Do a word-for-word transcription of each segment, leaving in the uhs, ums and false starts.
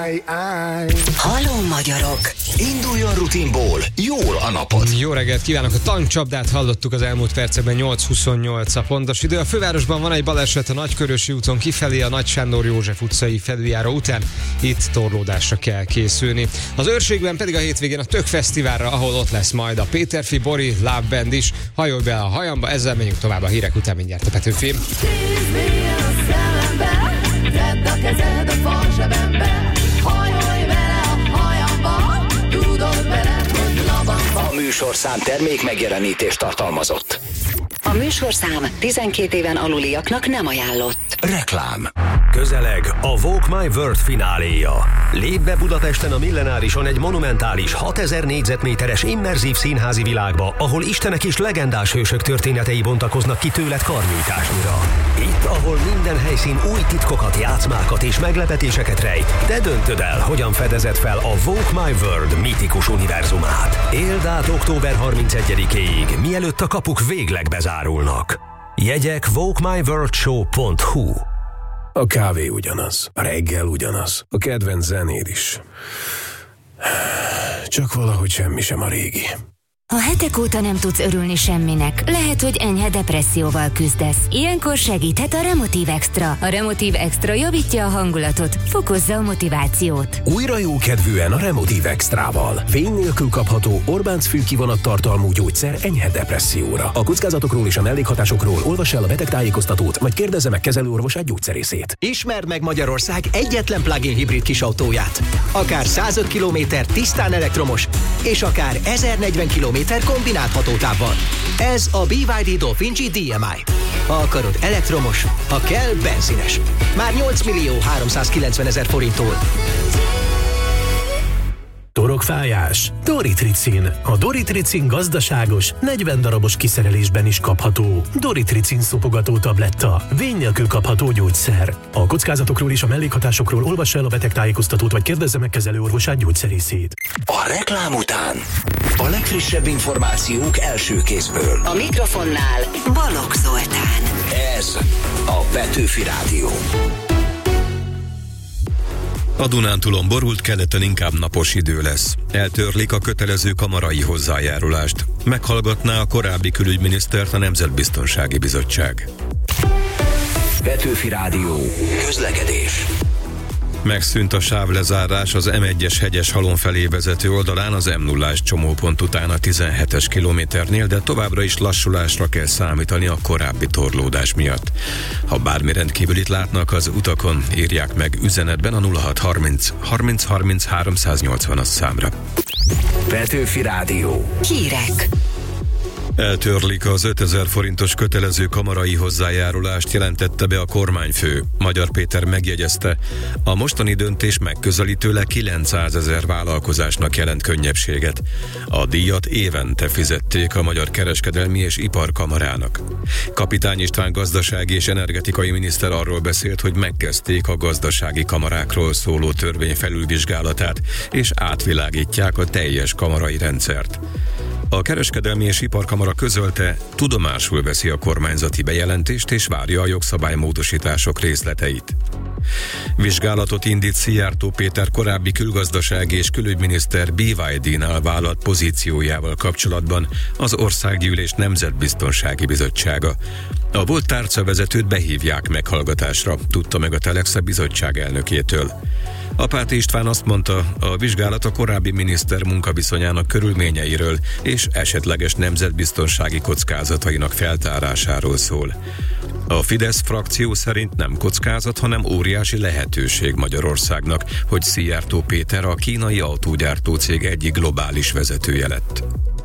Halló magyarok! Induljon rutinból, jól a napot! Jó reggelt kívánok! A tankcsapdát hallottuk az elmúlt percekben, nyolc huszonnyolc a pontos idő. A fővárosban van egy baleset a Nagykörösi úton kifelé, a Nagy Sándor József utcai felüljáró után. Itt torlódásra kell készülni. Az Őrségben pedig a hétvégén a Tök Fesztiválra, ahol ott lesz majd a Péterfi Bori Love Band is. Hajolj be a hajamba, ezzel megyünk tovább a hírek után, mindjárt a Petőfi. Tedd a kezed a falsebembe, hajolj bele a hajamba, tudod vele, hogy labamba. A műsorszám termék megjelenítést tartalmazott. A műsorszám tizenkét éven aluliaknak nem ajánlott. Reklám. Közeleg a Walk My World fináléja. Lépj be Budapesten a Millenárison egy monumentális hatezer négyzetméteres immerzív színházi világba, ahol istenek és legendás hősök történetei bontakoznak ki tőled karnyújtásnyira. Itt, ahol minden helyszín új titkokat, játszmákat és meglepetéseket rejt, te döntöd el, hogyan fedezed fel a Walk My World mítikus univerzumát. Éld át október harmincegyedikéig, mielőtt a kapuk végleg bezárulnak. Jegyek walk my world show pont hu. A kávé ugyanaz, a reggel ugyanaz, a kedvenc zenéd is. Csak valahogy semmi sem a régi. Ha hetek óta nem tudsz örülni semminek, lehet, hogy enyhe depresszióval küzdesz. Ilyenkor segíthet a Remotív Extra. A Remotív Extra javítja a hangulatot, fokozza a motivációt. Újra jó kedvűen a Remotív Extrával. Fény nélkül kapható Orbánc fülkivonat tartalmú gyógyszer enyhe depresszióra. A kockázatokról és a mellékhatásokról olvass el a betegtájékoztatót, vagy kérdezze meg kezelőorvosát, gyógyszerészét. Ismerd meg Magyarország egyetlen plug-in hibrid kisautóját. Akár százöt kilométer tisztán elektromos, és akár ezernegyven kilométer kombinált hatótávval. Ez a bé vé dé Dolphin G dé em i. Ha akarod elektromos, ha kell benzines. Már nyolc millió háromszázkilencvenezer forinttól. Torokfájás? Doritricin. A Doritricin gazdaságos, negyven darabos kiszerelésben is kapható. Doritricin szopogató tabletta. Vény nélkül kapható gyógyszer. A kockázatokról és a mellékhatásokról olvass el a betegtájékoztatót, vagy kérdezze meg kezelőorvosát, gyógyszerészét. A reklám után a legfrissebb információk első kézből. A mikrofonnál Balogh Zoltán. Ez a Petőfi Rádió. A Dunántúlon borult, keleten inkább napos idő lesz. Eltörlik a kötelező kamarai hozzájárulást. Meghallgatná a korábbi külügyminisztert a Nemzetbiztonsági Bizottság. Petőfi Rádió. Közlekedés. Megszűnt a sávlezárás az em egyes Hegyeshalom felé vezető oldalán az em nullás csomópont után a tizenhetes kilométernél, de továbbra is lassulásra kell számítani a korábbi torlódás miatt. Ha bármi rendkívülit látnak az utakon, írják meg üzenetben a nulla hat harminc harminc harminc háromszáznyolcvanas számra. Petőfi Rádió. Hírek. Eltörlik az ötezer forintos kötelező kamarai hozzájárulást, jelentette be a kormányfő. Magyar Péter megjegyezte, a mostani döntés megközelítőleg kilencszázezer vállalkozásnak jelent könnyebbséget. A díjat évente fizették a Magyar Kereskedelmi és Iparkamarának. Kapitány István gazdasági és energetikai miniszter arról beszélt, hogy megkezdték a gazdasági kamarákról szóló törvény felülvizsgálatát, és átvilágítják a teljes kamarai rendszert. A Kereskedelmi és Iparkamara közölte, tudomásul veszi a kormányzati bejelentést és várja a jogszabálymódosítások részleteit. Vizsgálatot indít Szijjártó Péter korábbi külgazdasági és külügyminiszter bé vé dé-nál vállalt pozíciójával kapcsolatban az Országgyűlés Nemzetbiztonsági Bizottsága. A volt tárcavezetőt behívják meghallgatásra, tudta meg a Telex a bizottság elnökétől. Apáti István azt mondta, a vizsgálat a korábbi miniszter munkaviszonyának körülményeiről és esetleges nemzetbiztonsági kockázatainak feltárásáról szól. A Fidesz frakció szerint nem kockázat, hanem óriási lehetőség Magyarországnak, hogy Szijjártó Péter a kínai autógyártó cég egyik globális vezetője lett.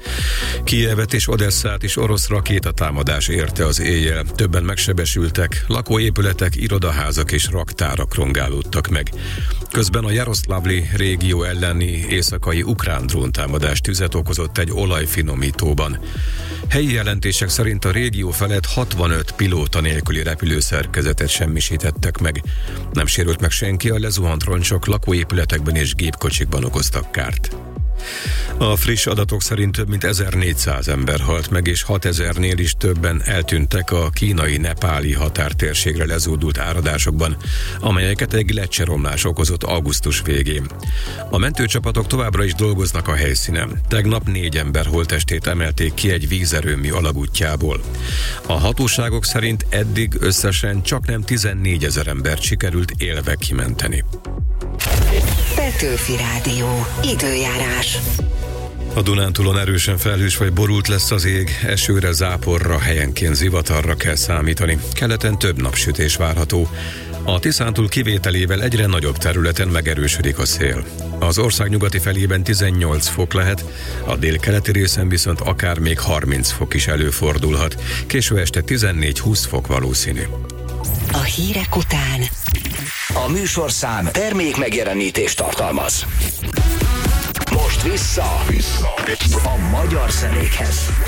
Kijevet és Odesszát is orosz rakétatámadás érte az éjjel. Többen megsebesültek, lakóépületek, irodaházak és raktárak rongálódtak meg. Közben a Jaroszlavli régió elleni éjszakai ukrán dróntámadás tüzet okozott egy olajfinomítóban. Helyi jelentések szerint a régió felett hatvanöt pilóta nélküli repülőszerkezetet semmisítettek meg. Nem sérült meg senki, a lezuhant roncsok lakóépületekben és gépkocsikban okoztak kárt. A friss adatok szerint több mint ezernégyszáz ember halt meg, és hatezernél is többen eltűntek a kínai-nepáli határtérségre lezúdult áradásokban, amelyeket egy gleccseromlás okozott augusztus végén. A mentőcsapatok továbbra is dolgoznak a helyszínen. Tegnap négy ember holttestét emelték ki egy vízerőmű alagútjából. A hatóságok szerint eddig összesen csaknem tizennégyezer embert sikerült élve kimenteni. Petőfi Rádió. Időjárás. A Dunántúlon erősen felhős vagy borult lesz az ég, esőre, záporra, helyenként zivatarra kell számítani. Keleten több napsütés várható. A Tiszántúl kivételével egyre nagyobb területen megerősödik a szél. Az ország nyugati felében tizennyolc fok lehet, a délkeleti részen viszont akár még harminc fok is előfordulhat. Késő este tizennégy-húsz fok valószínű. A hírek után A műsorszám termék megjelenítést tartalmaz. Most vissza, vissza a magyar zenékhez.